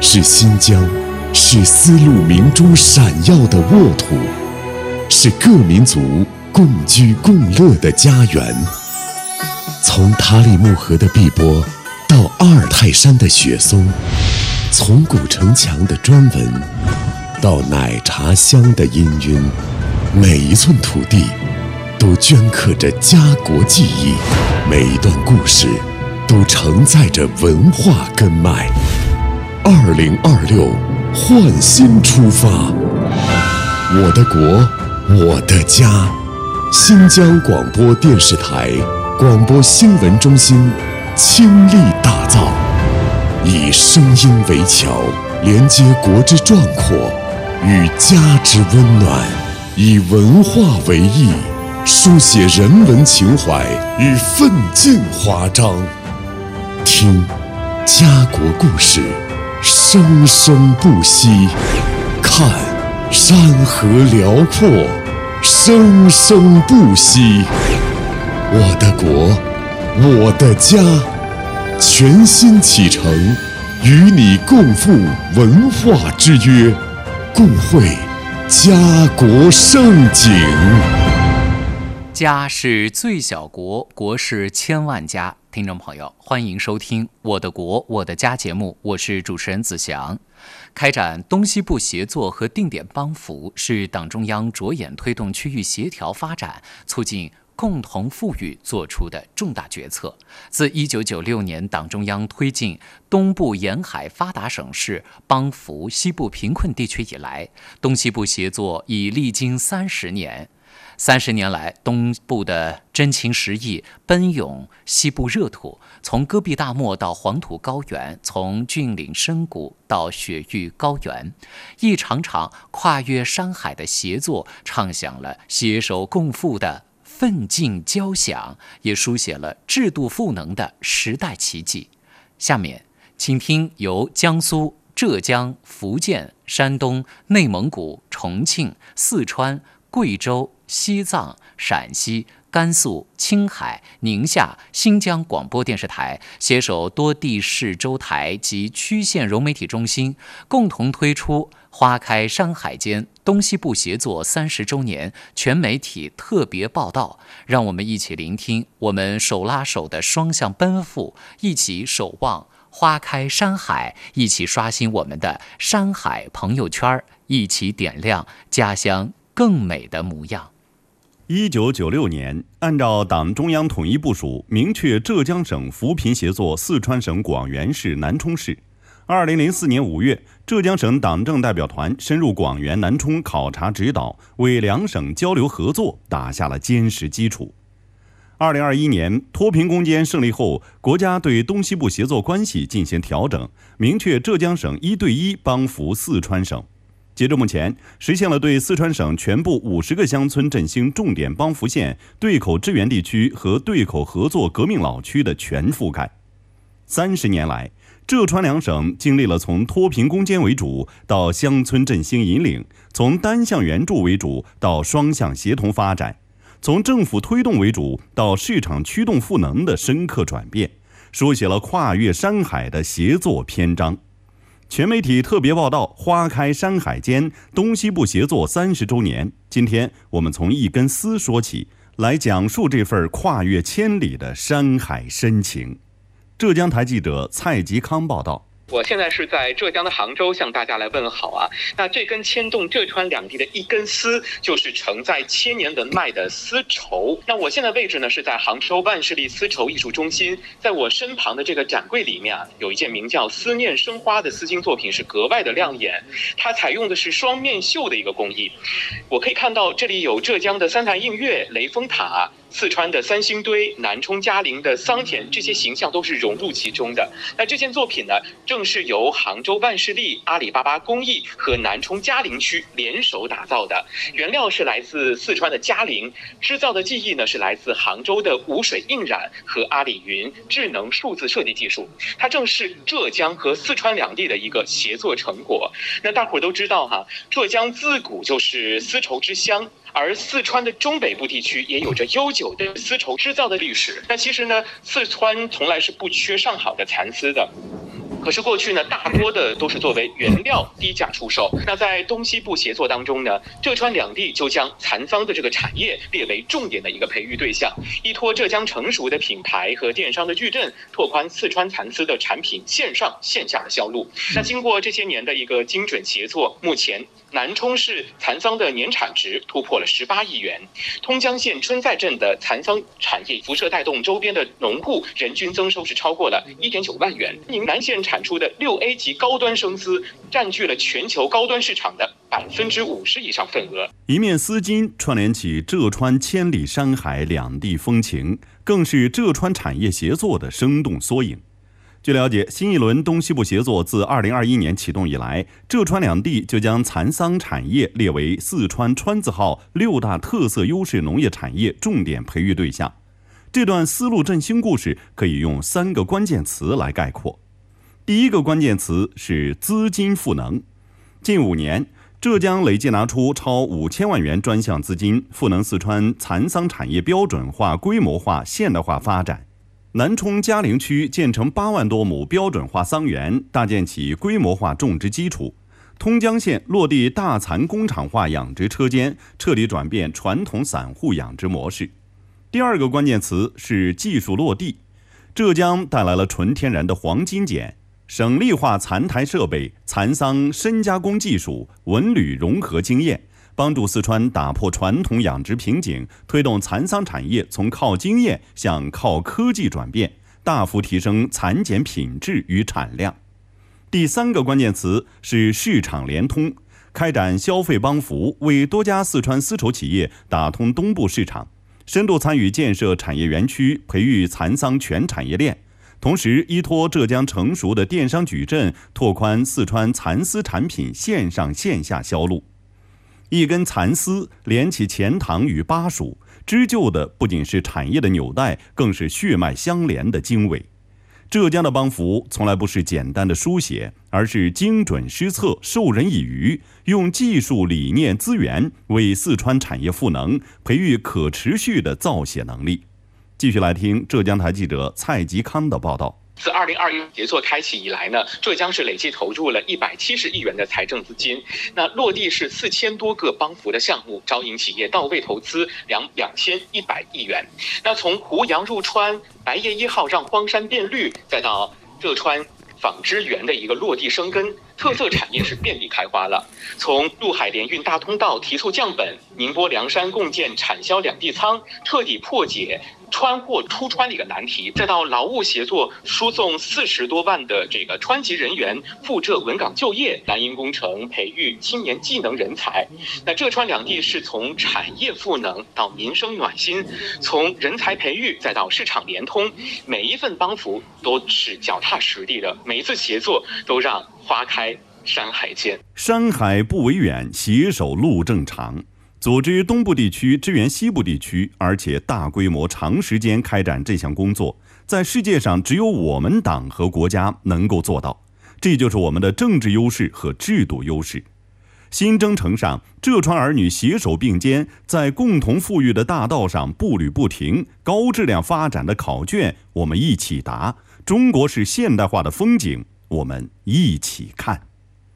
是新疆，是丝路明珠闪耀的沃土，是各民族共居共乐的家园。从塔里木河的碧波到阿尔泰山的雪松，从古城墙的砖纹到奶茶香的氤氲，每一寸土地都镌刻着家国记忆，每一段故事都承载着文化根脉。2026，焕新出发，我的国，我的家。新疆广播电视台广播新闻中心倾力打造，以声音为桥，连接国之壮阔与家之温暖，以文化为翼，书写人文情怀与奋进华章。听家国故事，生生不息；看山河辽阔，生生不息。我的国，我的家，全新启程，与你共赴文化之约，共绘家国盛景。 家是最小国，国是千万家。听众朋友，欢迎收听《我的国我的家》节目，我是主持人子祥。开展东西部协作和定点帮扶是党中央着眼推动区域协调发展、促进共同富裕做出的重大决策。自1996年党中央推进东部沿海发达省市帮扶西部贫困地区以来，东西部协作已历经30年。30年来，东部的真情实意奔涌西部热土，从戈壁大漠到黄土高原，从峻岭深谷到雪域高原，一场场跨越山海的协作，唱响了携手共富的奋进交响，也书写了制度赋能的时代奇迹。下面，请听由江苏、浙江、福建、山东、内蒙古、重庆、四川、贵州、西藏、陕西、甘肃、青海、宁夏、新疆广播电视台携手多地市州台及区县融媒体中心，共同推出花开山海间东西部协作30周年全媒体特别报道。让我们一起聆听我们手拉手的双向奔赴，一起守望花开山海，一起刷新我们的山海朋友圈，一起点亮家乡更美的模样。 1996年，按照党中央统一部署，明确浙江省扶贫协作四川省广元市南充市。2004年5月，浙江省党政代表团深入广元、南充考察指导，为两省交流合作打下了坚实基础。2021年，脱贫攻坚胜利后，国家对东西部协作关系进行调整，明确浙江省1对1帮扶四川省。截至目前，实现了对四川省全部50个乡村振兴重点帮扶县、对口支援地区和对口合作革命老区的全覆盖。30年来，浙川两省经历了从脱贫攻坚为主到乡村振兴引领，从单向援助为主到双向协同发展，从政府推动为主到市场驱动赋能的深刻转变，书写了跨越山海的协作篇章。全媒体特别报道花开山海间东西部协作30周年。今天我们从一根丝说起，来讲述这份跨越千里的山海深情。浙江台记者蔡吉康报道。 我现在是在浙江的杭州向大家来问好啊。那这根牵动浙川两地的一根丝，就是承载千年文脉的丝绸。那我现在位置呢是在杭州万世丽丝绸艺术中心，在我身旁的这个展柜里面啊，有一件名叫《思念生花》的丝巾作品是格外的亮眼，它采用的是双面绣的一个工艺。我可以看到这里有浙江的三潭印月、雷峰塔、四川的三星堆、南充嘉陵的桑田，这些形象都是融入其中的。那这件作品呢，正是由杭州万世丽、阿里巴巴工艺和南充嘉陵区联手打造的。原料是来自四川的嘉陵，制造的技艺呢是来自杭州的无水印染和阿里云智能数字设计技术。它正是浙江和四川两地的一个协作成果。那大伙儿都知道哈，浙江自古就是丝绸之乡，而四川的中北部地区也有着悠久的丝绸制造的历史。那其实呢，四川从来是不缺上好的蚕丝的。 可是过去呢，大多的都是作为原料低价出售。那在东西部协作当中呢，浙川两地就将蚕桑的这个产业列为重点的一个培育对象，依托浙江成熟的品牌和电商的矩阵，拓宽四川蚕丝的产品线上线下的销路。那经过这些年的一个精准协作，目前南充市蚕桑的年产值突破了18亿元，通江县春在镇的蚕桑产业辐射带动周边的农户人均增收是超过了1.9万元。宁南县产出的6A 级高端生丝占据了全球高端市场的50%以上份额。 一面丝巾串联起浙川千里山海两地风情，更是浙川产业协作的生动缩影。据了解，新一轮东西部协作自2021年启动以来，浙川两地就将蚕桑产业列为四川川字号6大特色优势农业产业重点培育对象。这段丝路振兴故事可以用3个关键词来概括。第一个关键词是资金赋能。近5年，浙江累计拿出超5000万元专项资金，赋能四川蚕桑产业标准化、规模化、现代化发展。南充嘉陵区建成8万多亩标准化桑园，搭建起规模化种植基础。通江县落地大蚕工厂化养殖车间，彻底转变传统散户养殖模式。第二个关键词是技术落地。浙江带来了纯天然的黄金茧，省力化蚕台设备、蚕桑深加工技术、文旅融合经验，帮助四川打破传统养殖瓶颈，推动蚕桑产业从靠经验向靠科技转变，大幅提升蚕茧品质与产量。第3个关键词是市场联通，开展消费帮扶，为多家四川丝绸企业打通东部市场，深度参与建设产业园区，培育蚕桑全产业链。同时，依托浙江成熟的电商矩阵，拓宽四川蚕丝产品线上线下销路。一根蚕丝连起钱塘与巴蜀，织就的不仅是产业的纽带，更是血脉相连的经纬。浙江的帮扶从来不是简单的书写，而是精准施策，授人以渔，用技术、理念、资源为四川产业赋能，培育可持续的造血能力。继续来听浙江台记者蔡吉康的报道。 自2021协作开启以来呢，浙江是累计投入了170亿元的财政资金，那落地是4000多个帮扶的项目，招引企业到位投资2100亿元。那从胡杨入川、白叶1号让荒山变绿，再到浙川纺织园的一个落地生根，特色产业是遍地开花了。从陆海联运大通道提速降本，宁波凉山共建产销两地仓，彻底破解川货出川的一个难题，再到劳务协作输送40多万的这个川籍人员赴浙稳岗就业，蓝鹰工程培育青年技能人才。那浙川两地是从产业赋能到民生暖心，从人才培育再到市场联通，每一份帮扶都是脚踏实地的，每一次协作都让花开山海间。 山海不为远，携手路正长。组织东部地区支援西部地区，而且大规模长时间开展这项工作，在世界上只有我们党和国家能够做到，这就是我们的政治优势和制度优势。新征程上，浙川儿女携手并肩，在共同富裕的大道上步履不停，高质量发展的考卷我们一起答，中国式现代化的风景我们一起看。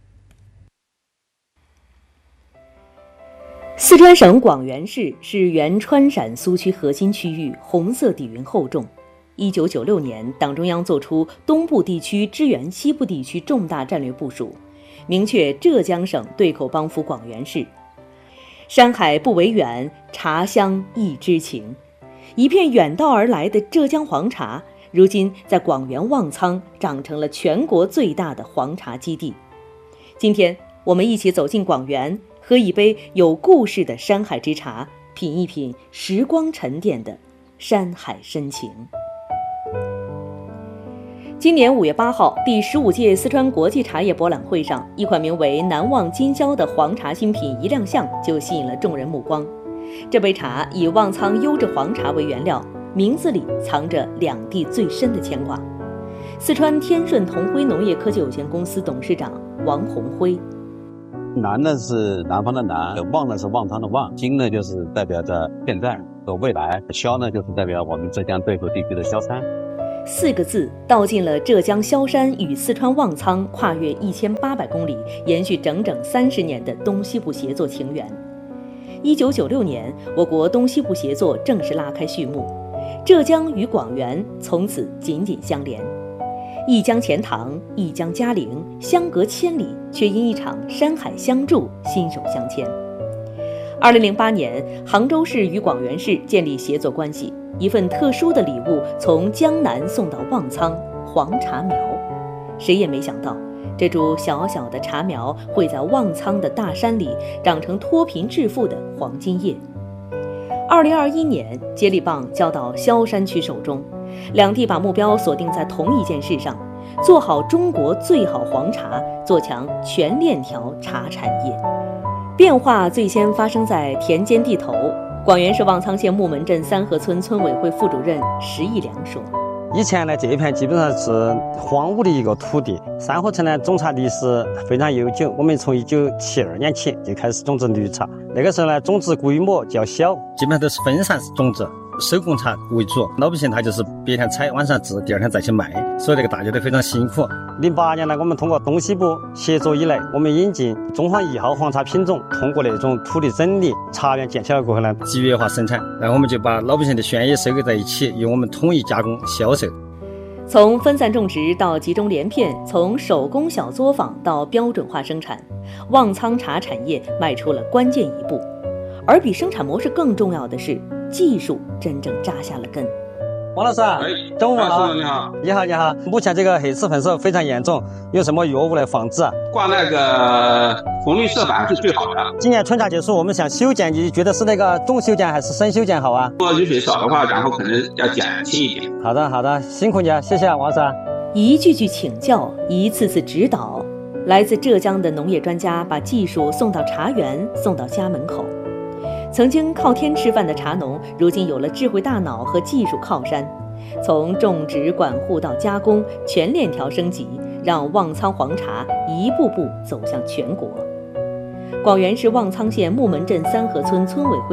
四川省广元市是原川陕苏区核心区域，红色底蕴厚重。1996年，党中央作出东部地区支援西部地区重大战略部署，明确浙江省对口帮扶广元市。山海不为远，茶香亦知情。一片远道而来的浙江黄茶，如今在广元旺仓长成了全国最大的黄茶基地。今天，我们一起走进广元，喝一杯有故事的山海之茶，品一品时光沉淀的山海深情。今年5月8号，第15届四川国际茶叶博览会上，一款名为“难忘今宵”的黄茶新品一亮相，就吸引了众人目光。这杯茶以旺仓优质黄茶为原料，名字里藏着两地最深的牵挂。四川天顺同辉农业科技有限公司董事长王宏辉。 南呢是南方的南，旺呢是旺仓的旺，今呢就是代表着现在和未来，萧呢就是代表我们浙江对口地区的萧山。 4个字道尽了浙江萧山与四川旺苍跨越1800公里、延续整整30年的东西部协作情缘。1996年，我国东西部协作正式拉开序幕，浙江与广元从此紧紧相连。一江钱塘，一江嘉陵，相隔千里，却因一场山海相助，心手相牵。2008年，杭州市与广元市建立协作关系，一份特殊的礼物从江南送到旺苍——黄茶苗。谁也没想到，这株小小的茶苗会在旺苍的大山里长成脱贫致富的黄金叶。2021年，接力棒交到萧山区手中，两地把目标锁定在同一件事上：做好中国最好黄茶，做强全链条茶产业。变化最先发生在田间地头。广元市旺苍县木门镇三河村村委会副主任石义良说： 以前呢，这一片基本上是荒芜的一个土地。三河村呢，种茶历史非常悠久，我们从1972年起就开始种植绿茶。那个时候呢，种植规模较小，基本上都是分散式种植，手工茶为主。老百姓他就是白天采，晚上制，第二天再去卖，所以那个大家都非常辛苦。08年呢，我们通过东西部协作以来，我们引进中黄1号黄茶品种，通过那种土地整理，茶园建起来过后呢，集约化生产，然后我们就把老百姓的宣叶收购在一起，由我们统一加工销售。 从分散种植到集中连片，从手工小作坊到标准化生产，旺苍茶产业迈出了关键一步。而比生产模式更重要的是，技术真正扎下了根。 王老师，中午好。你好。你好，你好。目前这个黑刺粉色非常严重，有什么药物来防治啊？ 挂那个红绿色板是最好的。 今年春茶结束，我们想修剪，你觉得是那个重修剪还是深修剪好啊？ 如果雨水少的话，然后可能要减轻一点。 好的，好的，辛苦你啊，谢谢啊，王老师。 一句句请教，一次次指导，来自浙江的农业专家把技术送到茶园，送到家门口。曾经靠天吃饭的茶农，如今有了智慧大脑和技术靠山，从种植管护到加工，全链条升级，让旺苍黄茶一步步走向全国。广元市旺苍县木门镇三河村村委会